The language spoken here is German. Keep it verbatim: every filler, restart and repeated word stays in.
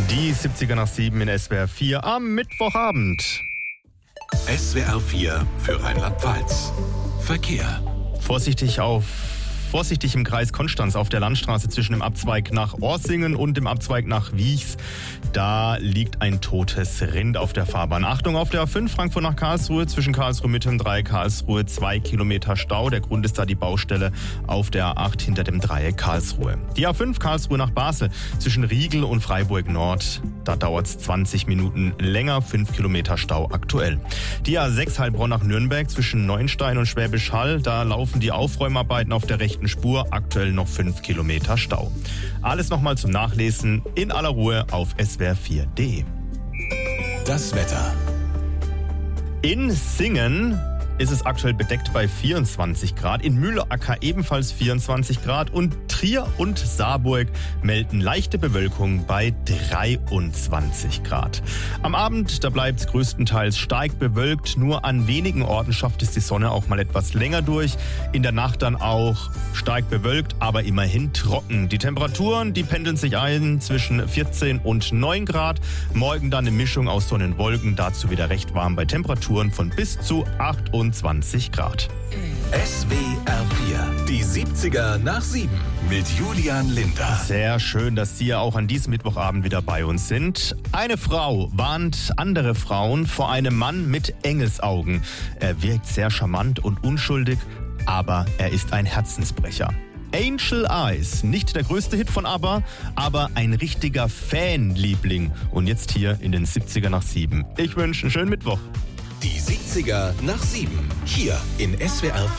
Die siebziger nach sieben in S W R vier am Mittwochabend. S W R vier für Rheinland-Pfalz. Verkehr. Vorsichtig auf Vorsichtig im Kreis Konstanz auf der Landstraße zwischen dem Abzweig nach Orsingen und dem Abzweig nach Wiechs. Da liegt ein totes Rind auf der Fahrbahn. Achtung auf der A fünf Frankfurt nach Karlsruhe zwischen Karlsruhe Mitte und drei Karlsruhe zwei Kilometer Stau. Der Grund ist da die Baustelle auf der A acht hinter dem Dreieck Karlsruhe. Die A fünf Karlsruhe nach Basel zwischen Riegel und Freiburg Nord. Da dauert es zwanzig Minuten länger, fünf Kilometer Stau aktuell. Die A sechs Heilbronn nach Nürnberg zwischen Neuenstein und Schwäbisch Hall. Da laufen die Aufräumarbeiten auf der rechten Spur, aktuell noch fünf Kilometer Stau. Alles nochmal zum Nachlesen in aller Ruhe auf S W R vier punkt de. Das Wetter. In Singen ist es aktuell bedeckt bei vierundzwanzig Grad, in Mühlacker ebenfalls vierundzwanzig Grad und Trier und Saarburg melden leichte Bewölkung bei dreiundzwanzig Grad. Am Abend, da bleibt es größtenteils stark bewölkt, nur an wenigen Orten schafft es die Sonne auch mal etwas länger durch. In der Nacht dann auch stark bewölkt, aber immerhin trocken. Die Temperaturen, die pendeln sich ein zwischen vierzehn und neun Grad. Morgen dann eine Mischung aus Sonne und Wolken, dazu wieder recht warm bei Temperaturen von bis zu achtundzwanzig Grad. S W R vier, die siebziger nach sieben mit Julian Linder. Sehr schön, dass Sie ja auch an diesem Mittwochabend wieder bei uns sind. Eine Frau warnt andere Frauen vor einem Mann mit Engelsaugen. Er wirkt sehr charmant und unschuldig, aber er ist ein Herzensbrecher. Angel Eyes, nicht der größte Hit von ABBA, aber ein richtiger Fanliebling. Und jetzt hier in den siebziger nach sieben. Ich wünsche einen schönen Mittwoch. Die siebziger nach sieben, hier in S W R vier.